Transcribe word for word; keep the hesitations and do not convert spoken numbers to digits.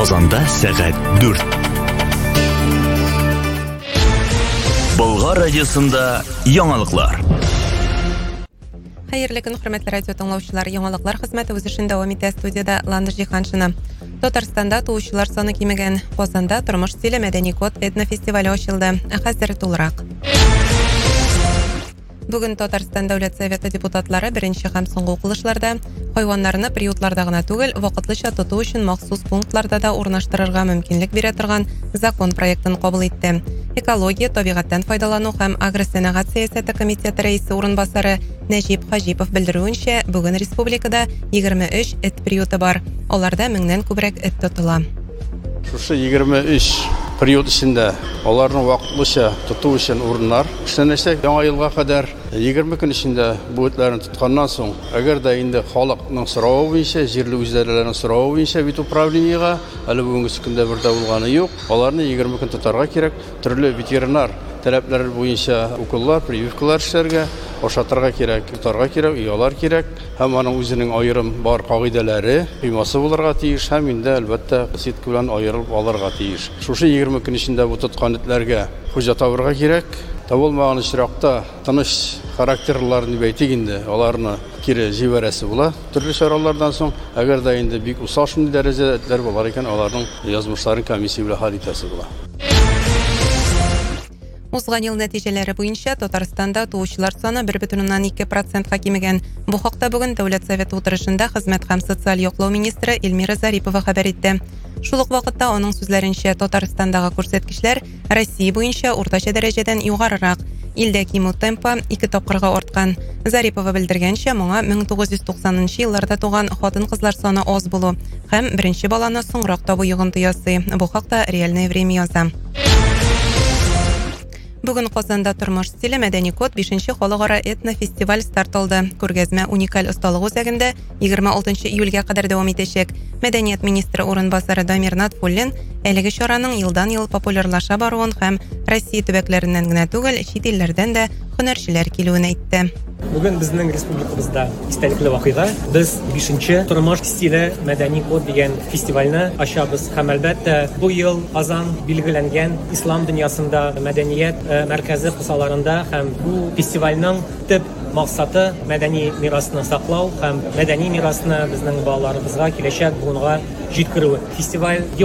Казанда сәгать дүрт. Болгар радиосында яңалыклар. Хәерле көн, хөрмәтле радио тыңлаучылар. Яңалыклар хезмәте үз эшен дәвам итә. Студияда Ландыш Җиһаншина. Татарстанда туучылар саны кимегән. Казанда тормыш стиле мәдәни код этнофестивале ачылды. Хәзер тулырак. Бүген Татарстан Дәүләт Советы депутатлары беренче һәм соңгы укылышларда хайваннарны приютларда гына түгел, вакытлыча тоту өчен махсус пунктларда да урнаштырырга мөмкинлек бирә торган закон проектын кабул итте. Экология, табигатьтән файдалану һәм агросәнәгать сәясәте комитеты рәисе урынбасары Нәҗип Хаҗипов белдерүенчә, бүген республикада егерме өч эт приюты бар. Аларда меңнән күбрәк эт тотыла. Шушы егерме өч приют ичендә аларның вакытлыча тоту өчен урыннар эшләнәчәк. Яңа елга кадәр егерме көн ичендә бу этләрне тотканнан соң, әгәр дә инде халыкның соравы буенча, җирле үзәрләрнең соравы буенча бит управлениегә әле бүгенге көндә бер дә булганы юк. Аларны егерме көн тотарга кирәк. Төрле ветеринар таләпләре буенча укуллар, прививкалар эшләргә, ашатырга кирәк, тотарга кирәк, уялар кирәк. Һәм аның үзенең аерым бар кагыйдәләре, кыймасы булырга тиеш, һәм инде әлбәттә сетка белән аерылып алырга тиеш. Шушы егерме көн ичендә бу тоткан этләргә хуҗа табырга кирәк. Табылмаган очракта тыныч характерларны бәйтик инде, аларны кире җибәрәсе була. Төрле чаралардан соң, әгәр дә инде бик усал шундый дәрәҗәдә этләр булар икән, аларның язмышларын комиссия белән хәл итәсе була. Узган ел нәтиҗәләре буенча Татарстанда туучылар саны бер бөтен уннан ике процентка кимегән. Бу хакта бүген Дәүләт Советы утырышында Хезмәт һәм социаль яклау министры Эльмира Зарипова хәбәр итте. Шул ук вакытта аның сүзләренчә, Татарстандагы күрсәткечләр Россия буенча уртача дәрәҗәдән югарырак. Илдә кимү темпы ике тапкырга арткан. Зарипова белдергәнчә, моңа мең тугыз йөз туксанынчы елларда туган хатын-кызлар саны аз булу һәм беренче баланы соңрак табу йогынты ясый. Бу хакта Реальное время яза. Бүген Казанда тормыш стиле мәдәни код бишенче халыкара этнофестиваль старт алды. Күргәзмә уникаль осталык үзәгендә егерме алтынчы июльгә кадәр дәвам итәчәк. Мәдәният министры урынбасары Дамир Натфуллин әлеге чараның елдан-ел популярлаша баруын һәм Россия төбәкләреннән генә түгел, чит илләрдән дә һөнәрчеләр килүен әйтте. Бүген безнең республикабызда истәлекле вакыйга. Без бишенче тормыш стиле мәдәни код дигән фестивальне ачабыз. Һәм әлбәттә бу ел Казан билгеләнгән ислам дөньясында мәдәният мәркәзе кысаларында һәм бу фестивальнең төп максаты мәдәни мирасны саклау һәм мәдәни мирасны безнең балаларыбызга киләчәк буынга җиткерү. Фестиваль